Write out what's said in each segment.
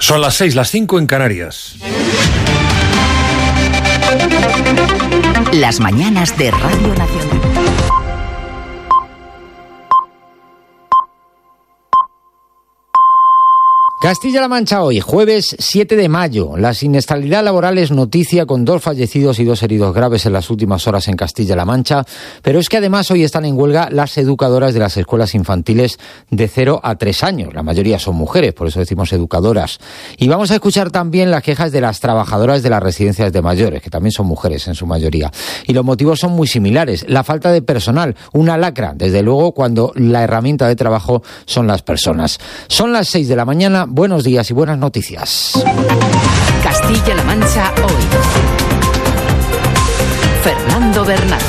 Son las 6, las 5 en Canarias. Las mañanas de Radio Nacional. Castilla-La Mancha hoy, jueves 7 de mayo. La siniestralidad laboral es noticia con 2 fallecidos y 2 heridos graves en las últimas horas en Castilla-La Mancha. Pero es que además hoy están en huelga las educadoras de las escuelas infantiles de 0 a 3 años. La mayoría son mujeres, por eso decimos educadoras. Y vamos a escuchar también las quejas de las trabajadoras de las residencias de mayores, que también son mujeres en su mayoría. Y los motivos son muy similares. La falta de personal, una lacra, desde luego, cuando la herramienta de trabajo son las personas. Son las 6 de la mañana. Buenos días y buenas noticias. Castilla-La Mancha hoy. Fernando Bernal.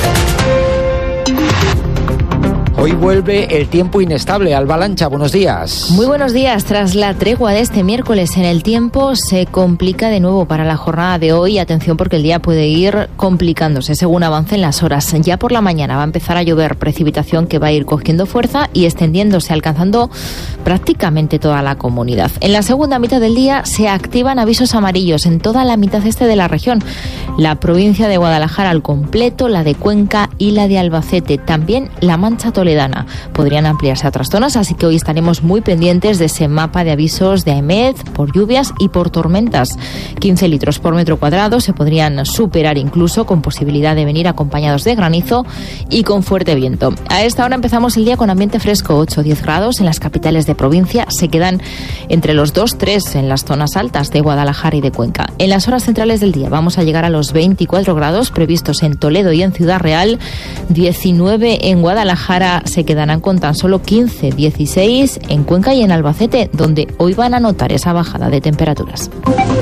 Hoy vuelve el tiempo inestable. Alba Lancha, buenos días. Muy buenos días. Tras la tregua de este miércoles en el tiempo, se complica de nuevo para la jornada de hoy. Atención, porque el día puede ir complicándose según avancen las horas. Ya por la mañana va a empezar a llover, precipitación que va a ir cogiendo fuerza y extendiéndose, alcanzando prácticamente toda la comunidad. En la segunda mitad del día se activan avisos amarillos en toda la mitad este de la región. La provincia de Guadalajara al completo, la de Cuenca y la de Albacete. También la Mancha Toledana. Podrían ampliarse a otras zonas, así que hoy estaremos muy pendientes de ese mapa de avisos de AEMET por lluvias y por tormentas. 15 litros por metro cuadrado se podrían superar incluso, con posibilidad de venir acompañados de granizo y con fuerte viento. A esta hora empezamos el día con ambiente fresco, 8 o 10 grados en las capitales de provincia. Se quedan entre los 2-3 en las zonas altas de Guadalajara y de Cuenca. En las horas centrales del día vamos a llegar a los 24 grados previstos en Toledo y en Ciudad Real, 19 en Guadalajara. Se quedarán con tan solo 15, 16 en Cuenca y en Albacete, donde hoy van a notar esa bajada de temperaturas.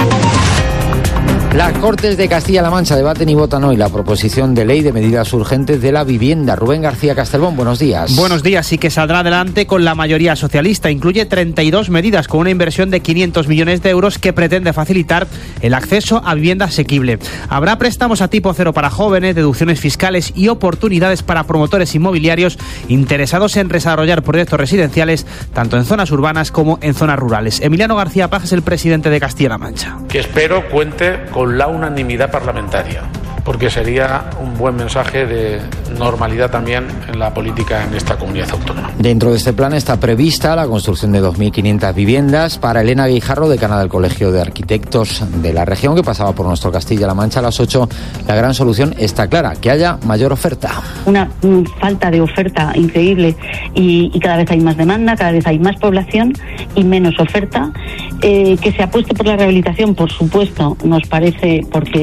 Las Cortes de Castilla-La Mancha debaten y votan hoy la proposición de ley de medidas urgentes de la vivienda. Rubén García Castelbón, buenos días. Buenos días, sí que saldrá adelante con la mayoría socialista. Incluye 32 medidas con una inversión de 500 millones de euros que pretende facilitar el acceso a vivienda asequible. Habrá préstamos a tipo cero para jóvenes, deducciones fiscales y oportunidades para promotores inmobiliarios interesados en desarrollar proyectos residenciales tanto en zonas urbanas como en zonas rurales. Emiliano García Paz es el presidente de Castilla-La Mancha. Que espero cuente con la unanimidad parlamentaria, porque sería un buen mensaje de normalidad también en la política en esta comunidad autónoma. Dentro de este plan está prevista la construcción de 2.500 viviendas. Para Elena Guijarro, decana del Colegio de Arquitectos de la región, que pasaba por nuestro Castilla-La Mancha a las 8, la gran solución está clara, que haya mayor oferta. Una falta de oferta increíble y cada vez hay más demanda, cada vez hay más población y menos oferta. Que se apueste por la rehabilitación, por supuesto, nos parece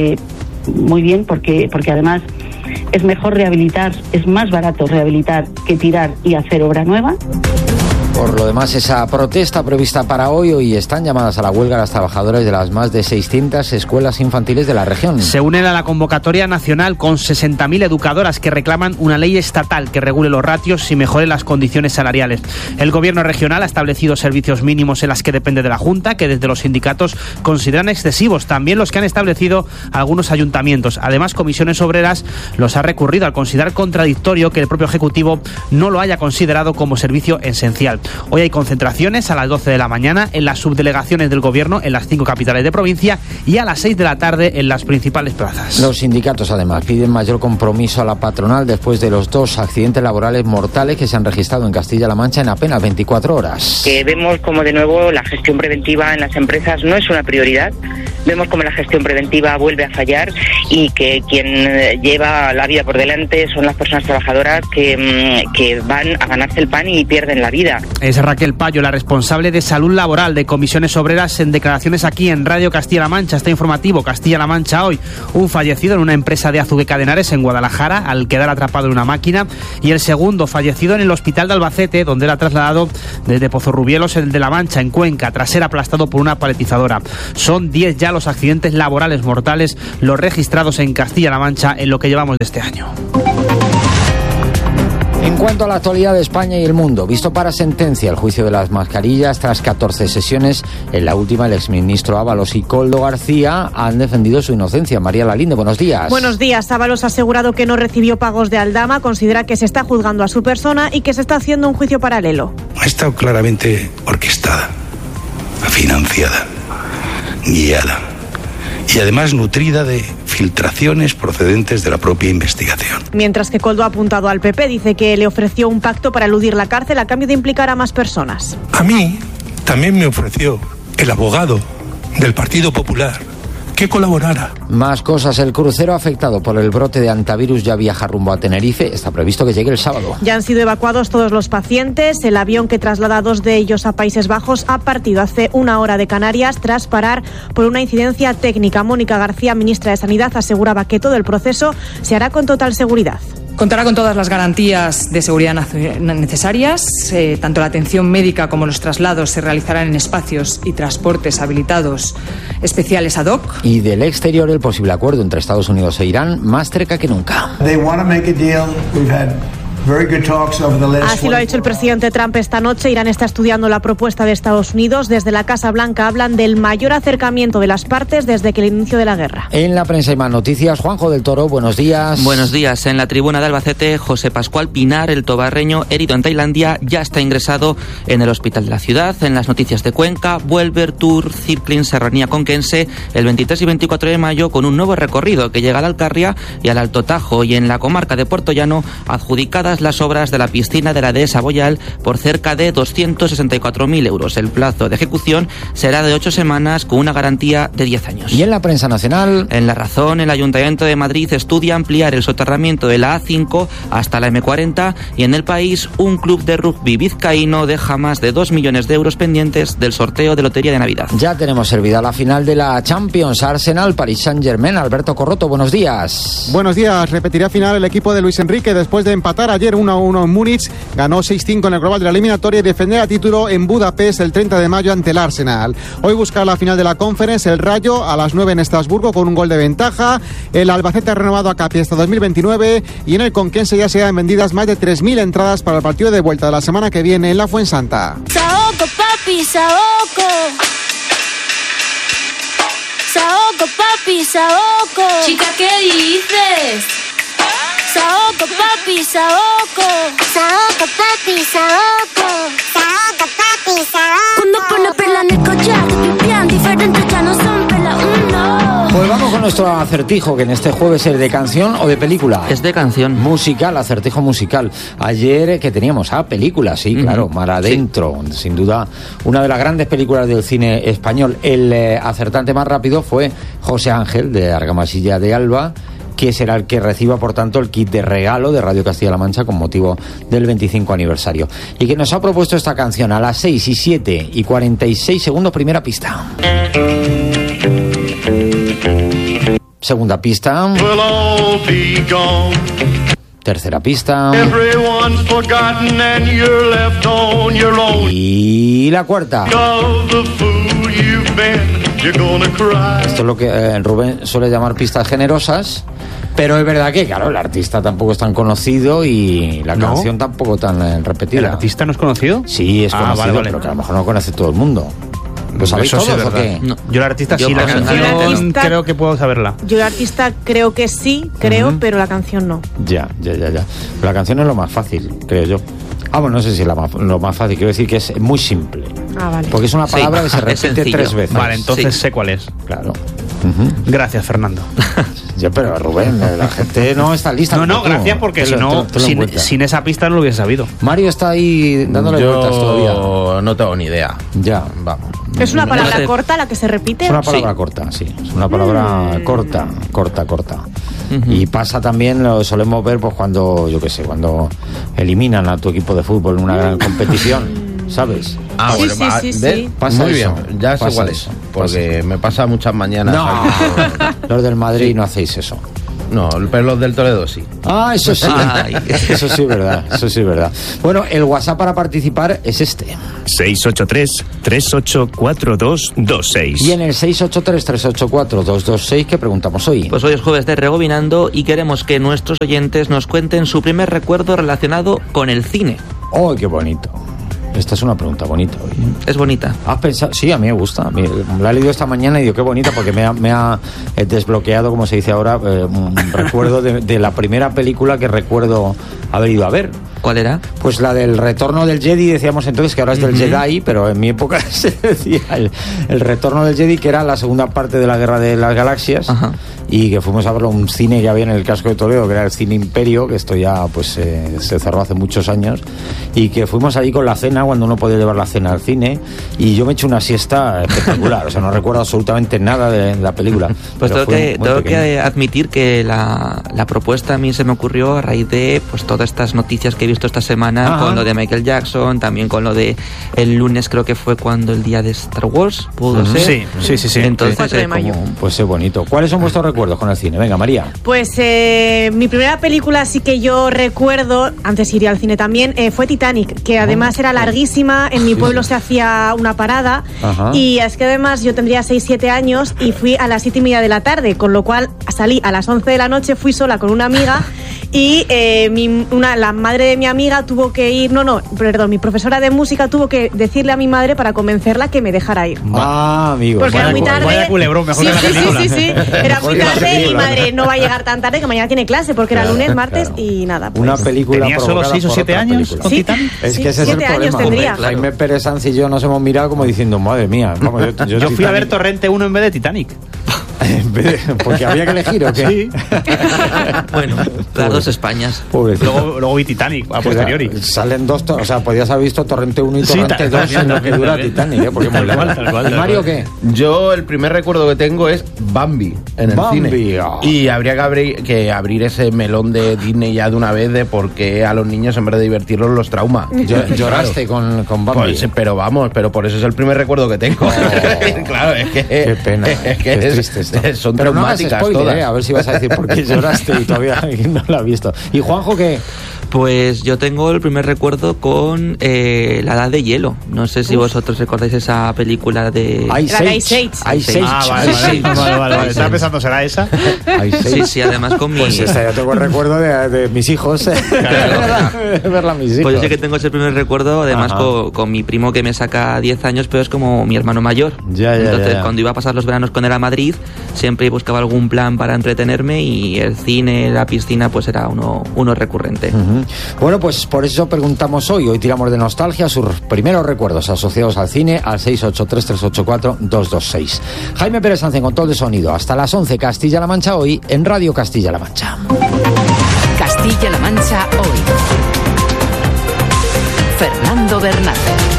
muy bien, porque además es mejor rehabilitar, es más barato rehabilitar que tirar y hacer obra nueva. Por lo demás, esa protesta prevista para hoy están llamadas a la huelga las trabajadoras de las más de 600 escuelas infantiles de la región. Se unen a la convocatoria nacional con 60.000 educadoras que reclaman una ley estatal que regule los ratios y mejore las condiciones salariales. El gobierno regional ha establecido servicios mínimos en las que depende de la Junta, que desde los sindicatos consideran excesivos, también los que han establecido algunos ayuntamientos. Además, Comisiones Obreras los ha recurrido al considerar contradictorio que el propio Ejecutivo no lo haya considerado como servicio esencial. Hoy hay concentraciones a las 12 de la mañana en las subdelegaciones del Gobierno en las 5 capitales de provincia y a las 6 de la tarde en las principales plazas. Los sindicatos, además, piden mayor compromiso a la patronal después de los 2 accidentes laborales mortales que se han registrado en Castilla-La Mancha en apenas 24 horas. Vemos como de nuevo la gestión preventiva en las empresas no es una prioridad. Vemos como la gestión preventiva vuelve a fallar y que quien lleva la vida por delante son las personas trabajadoras que van a ganarse el pan y pierden la vida. Es Raquel Payo, la responsable de Salud Laboral de Comisiones Obreras, en declaraciones aquí en Radio Castilla-La Mancha. Está informativo Castilla-La Mancha hoy. Un fallecido en una empresa de Azuqueca de Henares en Guadalajara al quedar atrapado en una máquina, y el segundo fallecido en el hospital de Albacete, donde era trasladado desde Pozorrubielos, el de La Mancha, en Cuenca, tras ser aplastado por una paletizadora. Son 10 ya los accidentes laborales mortales los registrados en Castilla-La Mancha en lo que llevamos de este año. En cuanto a la actualidad de España y el mundo, visto para sentencia el juicio de las mascarillas tras 14 sesiones. En la última, el exministro Ábalos y Koldo García han defendido su inocencia. María Lalinde, buenos días. Buenos días. Ábalos ha asegurado que no recibió pagos de Aldama, considera que se está juzgando a su persona y que se está haciendo un juicio paralelo. Ha estado claramente orquestada, financiada. guiada y además nutrida de filtraciones procedentes de la propia investigación. Mientras que Koldo ha apuntado al PP, dice que le ofreció un pacto para eludir la cárcel a cambio de implicar a más personas. A mí también me ofreció el abogado del Partido Popular que colaborara. Más cosas. El crucero afectado por el brote de hantavirus ya viaja rumbo a Tenerife. Está previsto que llegue el sábado. Ya han sido evacuados todos los pacientes. El avión que traslada a 2 de ellos a Países Bajos ha partido hace 1 hora de Canarias tras parar por una incidencia técnica. Mónica García, ministra de Sanidad, aseguraba que todo el proceso se hará con total seguridad. Contará con todas las garantías de seguridad necesarias. Tanto la atención médica como los traslados se realizarán en espacios y transportes habilitados especiales ad hoc. Y del exterior, el posible acuerdo entre Estados Unidos e Irán más cerca que nunca. Así lo ha dicho el presidente Trump esta noche. Irán está estudiando la propuesta de Estados Unidos. Desde la Casa Blanca hablan del mayor acercamiento de las partes desde que el inicio de la guerra. En la prensa hay más noticias. Juanjo del Toro, buenos días. Buenos días. En la tribuna de Albacete, José Pascual Pinar, el tobarreño herido en Tailandia, ya está ingresado en el hospital de la ciudad. En las noticias de Cuenca, vuelve el Tour Cycling Serranía Conquense el 23 y 24 de mayo con un nuevo recorrido que llega a la Alcarria y al Alto Tajo. Y en la comarca de Puerto Llano, adjudicadas las obras de la piscina de la dehesa Boyal por cerca de 264.000 euros. El plazo de ejecución será de 8 semanas con una garantía de 10 años. ¿Y en la prensa nacional? En La Razón, el Ayuntamiento de Madrid estudia ampliar el soterramiento de la A5 hasta la M40 y en El País, un club de rugby vizcaíno deja más de 2 millones de euros pendientes del sorteo de Lotería de Navidad. Ya tenemos servida la final de la Champions, Arsenal, Paris Saint-Germain. Alberto Corroto, buenos días. Buenos días. Repetirá final el equipo de Luis Enrique después de empatar ayer 1-1 en Múnich. Ganó 6-5 en el global de la eliminatoria y defenderá título en Budapest el 30 de mayo ante el Arsenal. Hoy buscará la final de la Conference el Rayo a las 9 en Estrasburgo con un gol de ventaja. El Albacete ha renovado a Capi hasta 2029 y en el Conquense ya se han vendidas más de 3.000 entradas para el partido de vuelta de la semana que viene en la Fuensanta. Saoco, papi, saoco. Saoco, papi, saoco. Chica, ¿qué dices? Saoco, papi, saoco. Saoco, papi, saoco. Saoco, papi, saoco. Cuando pone perla en el collar, te pipián diferentes, ya no son perla uno. Pues vamos con nuestro acertijo, que en este jueves es de canción o de película. Es de canción. Musical, acertijo musical. Ayer que teníamos película, sí, claro, Mar Adentro, sí. Sin duda una de las grandes películas del cine español. El acertante más rápido fue José Ángel, de Argamasilla de Alba, que será el que reciba, por tanto, el kit de regalo de Radio Castilla-La Mancha con motivo del 25 aniversario. Y que nos ha propuesto esta canción a las 6 y 7 y 46 segundos, primera pista. Segunda pista. Tercera pista. Y la cuarta. Esto es lo que Rubén suele llamar pistas generosas. Pero es verdad que, claro, el artista tampoco es tan conocido y la canción tampoco tan repetida. ¿El artista no es conocido? Sí, es conocido, vale. Pero que a lo mejor no lo conoce todo el mundo. ¿Lo sabéis todos o qué? No. Yo el artista sí, la canción creo que puedo saberla. Yo el artista creo que sí, pero la canción no. Ya. La canción es lo más fácil, creo yo. Bueno, no sé si es lo más fácil, quiero decir que es muy simple. Vale. Porque es una palabra que se repite 3 veces. Vale, entonces sé cuál es. Claro. Gracias, Fernando. Ya, pero Rubén, la gente no está lista. No, gracias, porque si no, sin esa pista no lo hubiese sabido. Mario está ahí dándole vueltas todavía. No tengo ni idea. Ya. Vamos. ¿Es una palabra corta la que se repite? Es una palabra corta, sí. Es una palabra corta. Y pasa también, lo solemos ver pues cuando, yo qué sé, cuando eliminan a tu equipo de fútbol en una gran competición. ¿Sabes? Sí. Pasa muy eso, bien, ya sé cuál es. Porque me pasa muchas mañanas. No, los del Madrid no hacéis eso. No, pero los del Toledo sí. Eso sí. Eso sí es verdad. Bueno, el WhatsApp para participar es este. 683-384226. Y en el 683-384-226, ¿qué preguntamos hoy? Pues hoy es jueves de Rebobinando y queremos que nuestros oyentes nos cuenten su primer recuerdo relacionado con el cine. ¡Oh, qué bonito! Esta es una pregunta bonita hoy. Es bonita. ¿Has pensado? Sí, a mí me gusta. La he leído esta mañana y digo, qué bonita, porque me ha desbloqueado, como se dice ahora, un recuerdo de la primera película que recuerdo haber ido a ver. ¿Cuál era? Pues la del retorno del Jedi, decíamos entonces, que ahora es del Jedi, pero en mi época se decía el retorno del Jedi, que era la segunda parte de la Guerra de las Galaxias. Ajá. Y que fuimos a verlo un cine que había en el casco de Toledo, que era el Cine Imperio, que esto ya pues se cerró hace muchos años, y que fuimos allí con la cena, cuando uno podía llevar la cena al cine, y yo me eché una siesta espectacular, o sea, no recuerdo absolutamente nada de la película. Pues tengo que admitir que la propuesta a mí se me ocurrió a raíz de pues todas estas noticias que he visto esta semana. Ajá. Con lo de Michael Jackson, también con lo de el lunes, creo que fue cuando el día de Star Wars, ¿pudo ser? Sí. Entonces, 4 de mayo. Pues es bonito. ¿Cuáles son vuestros recuerdos con el cine? Venga, María. Pues mi primera película sí que yo recuerdo, antes iría al cine también, fue Titanic, que además era larguísima, en mi pueblo se hacía una parada. Ajá. Y es que además yo tendría 6-7 años y fui a las 7:30 de la tarde, con lo cual salí a las 11 de la noche, fui sola con una amiga y la madre de mi amiga tuvo que ir, mi profesora de música tuvo que decirle a mi madre para convencerla que me dejara ir. Amigo. Porque era muy tarde. Vaya culebrón, mejor que la película. Sí. Era muy tarde y mi madre no va a llegar tan tarde, que mañana tiene clase, porque era lunes, martes y nada. Pues. Una película. ¿Tenía solo 6 o 7 años con Titanic? Es que ese es el problema. Tendría. Jaime Pérez Sanz y yo nos hemos mirado como diciendo, madre mía. Vamos, yo fui a ver Torrente 1 en vez de Titanic. Porque había que elegir, ¿o qué? Sí. Bueno, las dos Españas. Luego vi Titanic a posteriori. Salen dos, o sea, podías haber visto Torrente 1 y Torrente 2 en lo que dura Titanic, porque muy largo. ¿Mario qué? Yo el primer recuerdo que tengo es Bambi en el cine. Y habría que abrir ese melón de Disney ya de una vez de por qué a los niños en vez de divertirlos los trauma. Lloraste con Bambi. Pues, pero por eso es el primer recuerdo que tengo. Claro, es que... Qué pena. Es que es triste. Son pero traumáticas no spoiler, todas. A ver si vas a decir por qué lloraste y todavía no lo ha visto. ¿Y Juanjo qué? Pues yo tengo el primer recuerdo con La Edad de Hielo. No sé si vosotros recordáis esa película de... Ice Age. Vale. Estaba pensando, ¿será esa? Sí, además con mi... Pues esta ya tengo el recuerdo de mis hijos. Verla a mis hijos. Pues yo que tengo ese primer recuerdo, además con mi primo que me saca 10 años, pero es como mi hermano mayor. Entonces, cuando iba a pasar los veranos con él a Madrid, siempre buscaba algún plan para entretenerme y el cine, la piscina, pues era uno recurrente. Bueno, pues por eso preguntamos hoy tiramos de nostalgia, sus primeros recuerdos asociados al cine, al 683-384-226. Jaime Pérez Sanz en control de sonido, hasta las 11, Castilla-La Mancha hoy, en Radio Castilla-La Mancha. Castilla-La Mancha hoy. Fernando Bernat.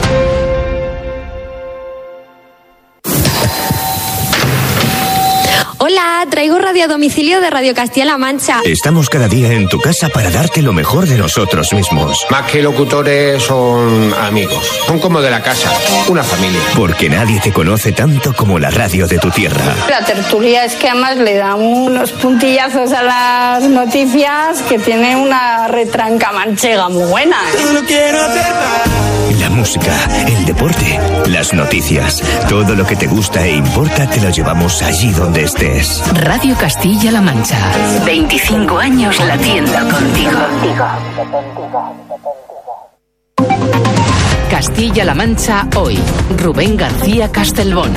Hola, traigo radio a domicilio de Radio Castilla-La Mancha. Estamos cada día en tu casa para darte lo mejor de nosotros mismos. Más que locutores, son amigos. Son como de la casa, una familia. Porque nadie te conoce tanto como la radio de tu tierra. La tertulia es que además le da unos puntillazos a las noticias que tiene una retranca manchega muy buena. La música, el deporte, las noticias, todo lo que te gusta e importa te lo llevamos allí donde estés. Radio Castilla-La Mancha. 25 años latiendo contigo. Castilla-La Mancha hoy. Rubén García Castelbón.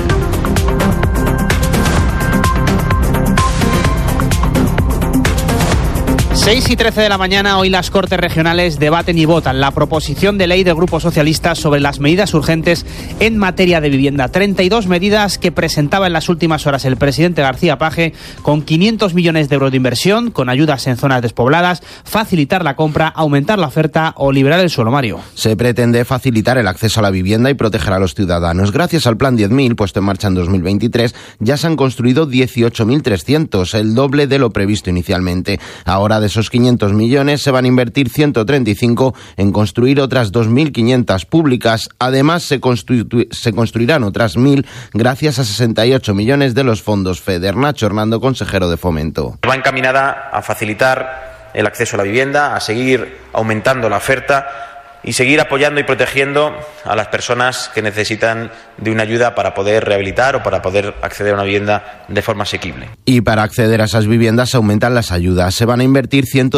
6:13 de la mañana, hoy las Cortes Regionales debaten y votan la proposición de ley del Grupo Socialista sobre las medidas urgentes en materia de vivienda. 32 medidas que presentaba en las últimas horas el presidente García Paje, con 500 millones de euros de inversión, con ayudas en zonas despobladas, facilitar la compra, aumentar la oferta o liberar el suelo, Mario. Se pretende facilitar el acceso a la vivienda y proteger a los ciudadanos. Gracias al Plan 10.000, puesto en marcha en 2023, ya se han construido 18.300, el doble de lo previsto inicialmente. Ahora, de esos 500 millones, se van a invertir 135 en construir otras 2.500 públicas. Además, se construirán otras 1.000 gracias a 68 millones de los fondos FEDER. Nacho Hernando, consejero de Fomento. Va encaminada a facilitar el acceso a la vivienda, a seguir aumentando la oferta y seguir apoyando y protegiendo a las personas que necesitan de una ayuda para poder rehabilitar o para poder acceder a una vivienda de forma asequible. Y para acceder a esas viviendas se aumentan las ayudas. Se van a invertir